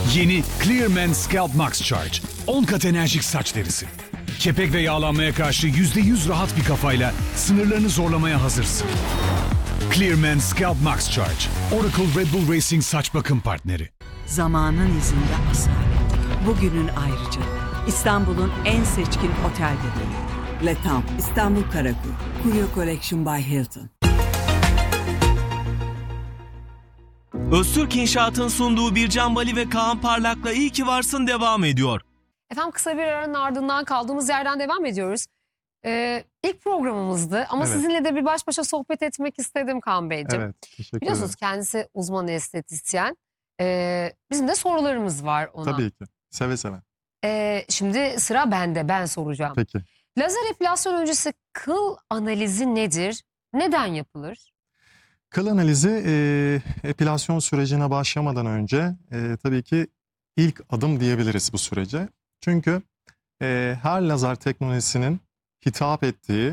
Yeni Clearman Scalp Max Charge. 10 kat enerjik saç derisi. Kepek ve yağlanmaya karşı %100 rahat bir kafayla sınırlarını zorlamaya hazırsın. Clearman Scalp Max Charge. Oracle Red Bull Racing saç bakım partneri. Zamanın izinde asalet. Bugünün ayrıca. İstanbul'un en seçkin otel bebeği. Le Temps, İstanbul Karakul. Kuyu Collection by Hilton. Öztürk İnşaat'ın sunduğu Bircan Bali ve Kaan Parlak'la İyi ki Varsın devam ediyor. Efendim kısa bir aranın ardından kaldığımız yerden devam ediyoruz. İlk programımızdı ama Evet. sizinle de bir baş başa sohbet etmek istedim Kaan Beyciğim. Evet, teşekkür Biliyorsunuz ederim. kendisi uzman estetisyen. Bizim de sorularımız var ona. Tabii ki. Seve seve. Şimdi sıra bende, ben soracağım. Peki. Lazer epilasyon öncesi kıl analizi nedir? Neden yapılır? Kıl analizi epilasyon sürecine başlamadan önce tabii ki ilk adım diyebiliriz bu sürece. Çünkü her lazer teknolojisinin hitap ettiği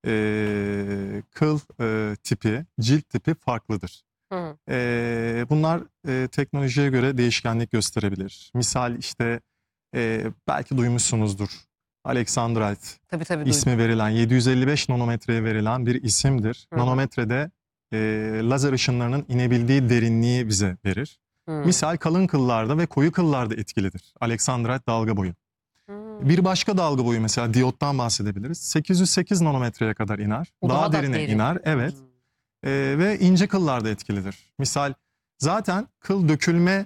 kıl tipi, cilt tipi farklıdır. Hı. Bunlar teknolojiye göre değişkenlik gösterebilir. Misal işte belki duymuşsunuzdur. Alexandrite Tabii duydum. ismi verilen 755 nanometreye verilen bir isimdir. Hı hı. Nanometrede lazer ışınlarının inebildiği derinliği bize verir. Hı. Misal kalın kıllarda ve koyu kıllarda etkilidir. Alexandrite dalga boyu. Hı. Bir başka dalga boyu mesela diyottan bahsedebiliriz. 808 nanometreye kadar iner. O Daha da derine derin. iner. Evet. Hı. Ve ince kıllarda etkilidir. Misal zaten kıl dökülme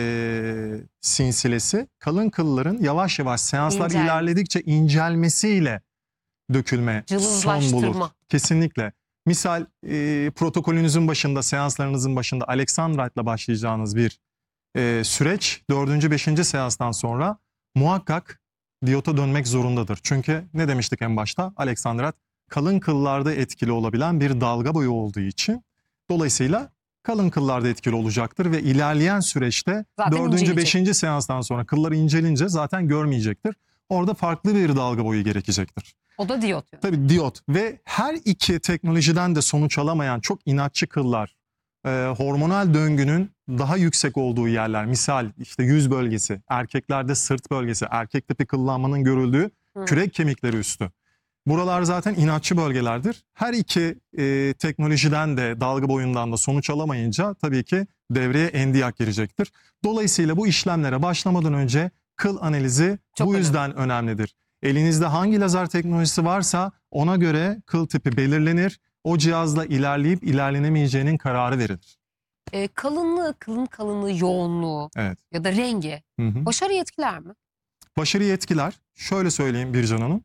sinsilesi kalın kılların yavaş yavaş seanslar İncel. ilerledikçe incelmesiyle dökülme son Cılızlaştırma. bulur. Kesinlikle. Misal protokolünüzün başında, seanslarınızın başında Alexandrite'la başlayacağınız bir süreç 4. 5. seanstan sonra muhakkak diyota dönmek zorundadır. Çünkü ne demiştik en başta? Alexandrite kalın kıllarda etkili olabilen bir dalga boyu olduğu için dolayısıyla kalın kıllarda etkili olacaktır ve ilerleyen süreçte Zaten 4. inceleyecek. 5. seanstan sonra kıllar incelince zaten görmeyecektir. Orada farklı bir dalga boyu gerekecektir. O da diyot. Yani. Tabii diyot ve her iki teknolojiden de sonuç alamayan çok inatçı kıllar, hormonal döngünün daha yüksek olduğu yerler, misal işte yüz bölgesi, erkeklerde sırt bölgesi, erkek tipi kıllanmanın görüldüğü Hı. kürek kemikleri üstü. Buralar zaten inatçı bölgelerdir. Her iki teknolojiden de dalga boyundan da sonuç alamayınca tabii ki devreye endiyak girecektir. Dolayısıyla bu işlemlere başlamadan önce kıl analizi Çok bu önemli. yüzden önemlidir. Elinizde hangi lazer teknolojisi varsa ona göre kıl tipi belirlenir. O cihazla ilerleyip ilerlenemeyeceğinin kararı verilir. Kalınlığı, kılın kalınlığı, yoğunluğu Evet. ya da rengi Hı hı. başarıyı etkiler mi? Başarıyı etkiler. Şöyle söyleyeyim Bircan Hanım.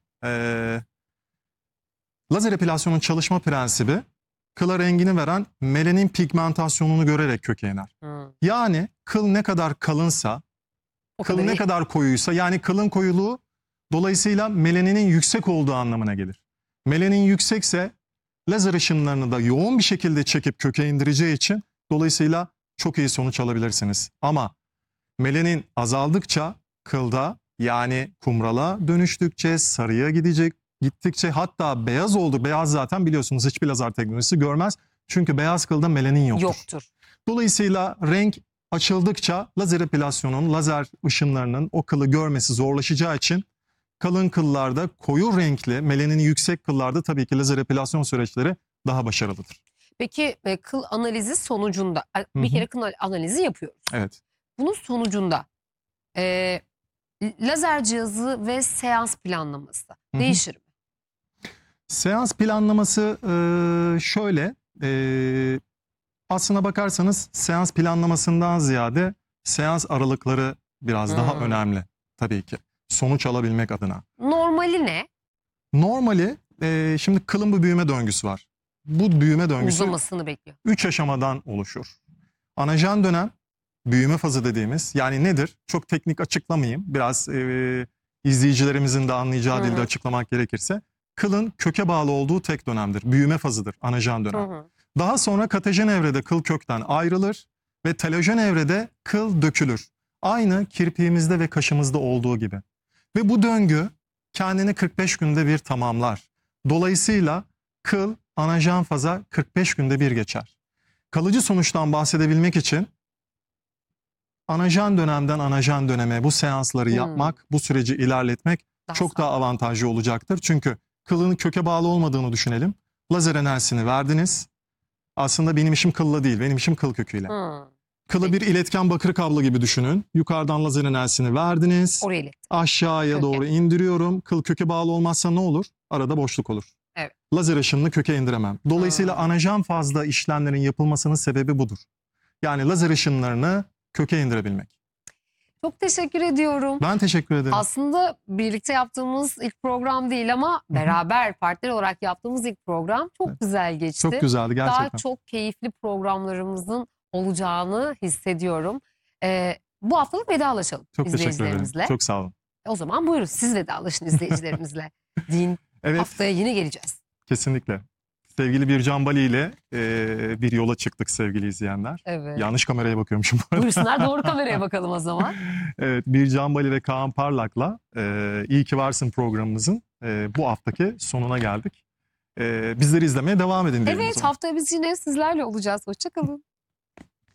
Lazer epilasyonun çalışma prensibi kıla rengini veren melanin pigmentasyonunu görerek köke iner. Hı. Yani kıl ne kadar kalınsa, O kıl kadar ne iyi. kadar koyuysa yani kılın koyuluğu dolayısıyla melaninin yüksek olduğu anlamına gelir. Melanin yüksekse lazer ışınlarını da yoğun bir şekilde çekip köke indireceği için dolayısıyla çok iyi sonuç alabilirsiniz. Ama melanin azaldıkça kılda yani kumrala dönüştükçe sarıya gittikçe hatta beyaz oldu. Beyaz zaten biliyorsunuz hiçbir lazer teknolojisi görmez. Çünkü beyaz kılda melanin yoktur. Yoktur. Dolayısıyla renk açıldıkça lazer epilasyonun, lazer ışınlarının o kılı görmesi zorlaşacağı için kalın kıllarda koyu renkli, melanini yüksek kıllarda tabii ki lazer epilasyon süreçleri daha başarılıdır. Peki kıl analizi sonucunda Hı bir hı. kere kıl analizi yapıyoruz. Evet. Bunun sonucunda lazer cihazı ve seans planlaması hı. değişir mi? Seans planlaması şöyle, aslına bakarsanız seans planlamasından ziyade seans aralıkları biraz daha önemli tabii ki sonuç alabilmek adına. Normali ne? Normali şimdi kılın bir büyüme döngüsü var. Bu büyüme döngüsü Uzamasını bekliyor. 3 aşamadan oluşur. Anajen dönem, büyüme fazı dediğimiz yani nedir? Çok teknik açıklamayayım. Biraz izleyicilerimizin de anlayacağı dilde açıklamak gerekirse. Kılın köke bağlı olduğu tek dönemdir. Büyüme fazıdır anajen dönem. Daha sonra katajen evrede kıl kökten ayrılır ve telojen evrede kıl dökülür. Aynı kirpiğimizde ve kaşımızda olduğu gibi. Ve bu döngü kendini 45 günde bir tamamlar. Dolayısıyla kıl anajen faza 45 günde bir geçer. Kalıcı sonuçtan bahsedebilmek için anajen dönemden anajen döneme bu seansları yapmak, bu süreci ilerletmek çok daha avantajlı olacaktır. Çünkü kılın köke bağlı olmadığını düşünelim. Lazer enerjisini verdiniz. Aslında benim işim kılla değil, benim işim kıl köküyle. Kılı bir iletken bakır kablo gibi düşünün. Yukarıdan lazer enerjisini verdiniz. Oraya ilet. Aşağıya Köke. doğru indiriyorum. Kıl köke bağlı olmazsa ne olur? Arada boşluk olur. Evet. Lazer ışınını köke indiremem. Dolayısıyla anajen fazla işlemlerin yapılmasının sebebi budur. Yani lazer ışınlarını köke indirebilmek. Çok teşekkür ediyorum. Ben teşekkür ederim. Aslında birlikte yaptığımız ilk program değil ama beraber partner olarak yaptığımız ilk program çok güzel geçti. Çok güzeldi gerçekten. Daha çok keyifli programlarımızın olacağını hissediyorum. Bu haftalık vedalaşalım Çok teşekkür ederim. izleyicilerimizle. Çok sağ olun. O zaman buyurun siz vedalaşın izleyicilerimizle. Din Evet, haftaya yine geleceğiz. kesinlikle. Sevgili Bircan Bali ile bir yola çıktık sevgili izleyenler. Evet. Yanlış kameraya bakıyormuşum bu arada. Buyursunlar doğru kameraya bakalım o zaman. Evet, Bircan Bali ve Kaan Parlak'la İyi Ki Varsın programımızın bu haftaki sonuna geldik. Bizleri izlemeye devam edin diyelim o Evet zaman. haftaya biz yine sizlerle olacağız. Hoşça kalın.